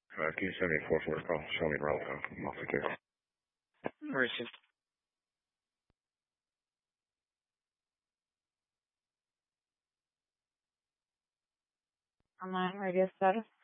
Can you send me a 440 call? Show me relative. I'll forget. Received. Online radio status.